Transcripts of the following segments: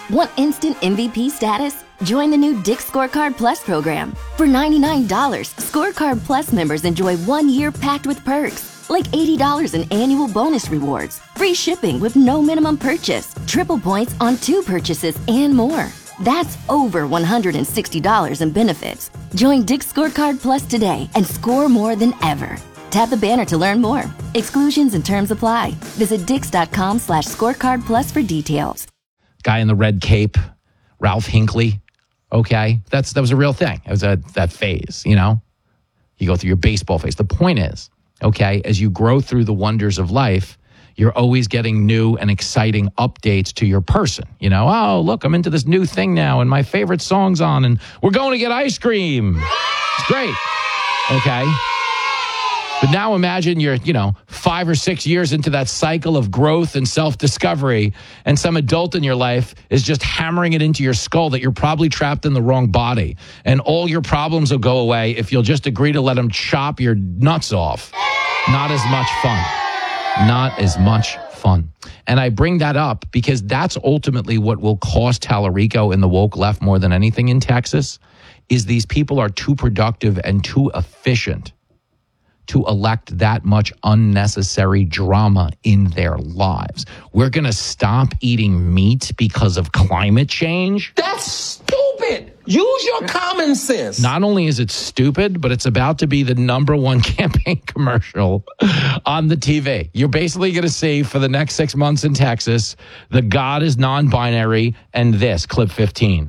Want instant MVP status? Join the new Dick's Scorecard Plus program. For $99, Scorecard Plus members enjoy 1 year packed with perks, like $80 in annual bonus rewards, free shipping with no minimum purchase, triple points on 2 purchases, and more. That's over $160 in benefits. Join Dick's Scorecard Plus today and score more than ever. Tap the banner to learn more. Exclusions and terms apply. Visit dix.com/scorecardplus for details. Guy in the red cape, Ralph Hinckley. Okay, that was a real thing. It was that phase, you know? You go through your baseball phase. The point is, okay, as you grow through the wonders of life, you're always getting new and exciting updates to your person. You know, oh, look, I'm into this new thing now, and my favorite song's on, and we're going to get ice cream. It's great. Okay. But now imagine you're, 5 or 6 years into that cycle of growth and self-discovery, and some adult in your life is just hammering it into your skull that you're probably trapped in the wrong body. And all your problems will go away if you'll just agree to let them chop your nuts off. Not as much fun. Not as much fun. And I bring that up because that's ultimately what will cost Tallarico and the woke left more than anything in Texas, is these people are too productive and too efficient to elect that much unnecessary drama in their lives. We're going to stop eating meat because of climate change? That's stupid. Use your common sense. Not only is it stupid, but it's about to be the #1 campaign commercial on the TV. You're basically going to see for the next 6 months in Texas, the God is non-binary and this, clip 15.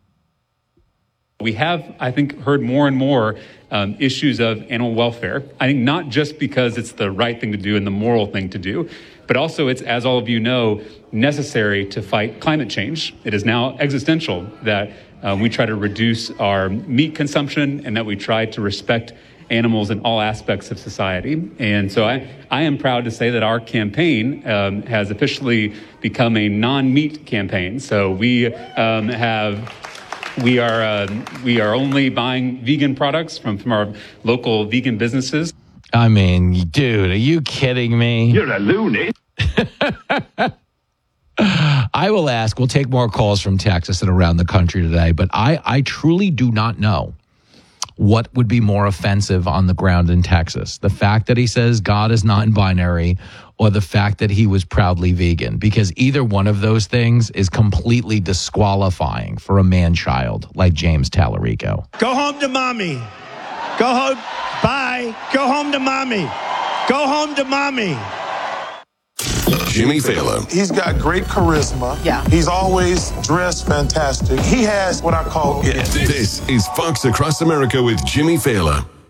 We have, I think, heard more and more issues of animal welfare. I think not just because it's the right thing to do and the moral thing to do, but also it's, as all of you know, necessary to fight climate change. It is now existential that we try to reduce our meat consumption and that we try to respect animals in all aspects of society. And so I am proud to say that our campaign has officially become a non-meat campaign. So we are only buying vegan products from our local vegan businesses. I mean, dude, are you kidding me? You're a loony. I will ask, we'll take more calls from Texas and around the country today, but I truly do not know what would be more offensive on the ground in Texas. The fact that he says God is non-binary or the fact that he was proudly vegan, because either one of those things is completely disqualifying for a man-child like James Tallarico. Go home to mommy. Go home. Bye. Go home to mommy. Go home to mommy. Jimmy Fallon. He's got great charisma. Yeah. He's always dressed fantastic. He has what I call it. This is Fox Across America with Jimmy Fallon.